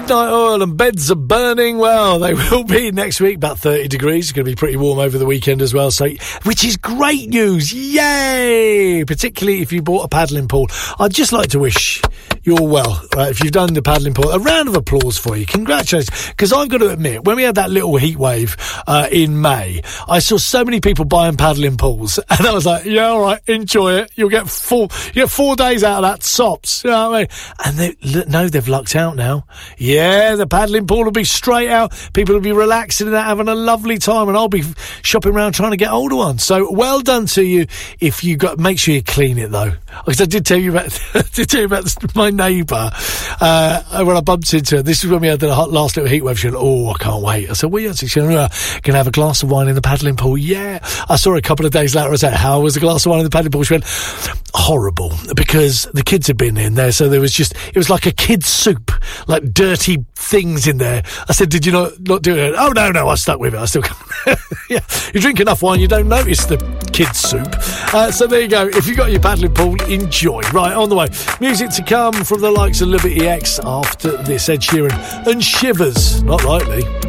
midnight oil and beds are burning. Well, they will be next week, about 30 degrees. It's going to be pretty warm over the weekend as well, so which is great news. Yay! Particularly if you bought a paddling pool. I'd just like to wish you all well, right? If you've done the paddling pool, a round of applause for you. Congratulations. Because I've got to admit, when we had that little heat wave in May, I saw so many people buying paddling pools, and I was like, yeah, all right, enjoy it. You get 4 days out of that, sops. You know what I mean? And they've lucked out now. Yeah, the paddling pool will be straight out. People will be relaxing in that, having a lovely time, and I'll be shopping around trying to get older ones. So well done to you. If you make sure you clean it though, because I did tell you about my neighbour when I bumped into her. This is when we had the last little heat wave. She went, "Oh, I can't wait." I said, "Well, yes." She went, "Can I have a glass of wine in the paddling pool?" Yeah. I saw her a couple of days later. I said, "How was the glass of wine in the paddling pool?" She went, "Horrible," because the kids had been in there, so it was like a kid's soup, like dirty things in there. I said, "Did you not do it?" "Oh, no, I stuck with it. I still can't." Yeah, you drink enough wine, you don't notice the kids' soup. So there you go. If you've got your paddling pool, enjoy. Right, on the way. Music to come from the likes of Liberty X after this, Ed Sheeran and Shivers. Not likely.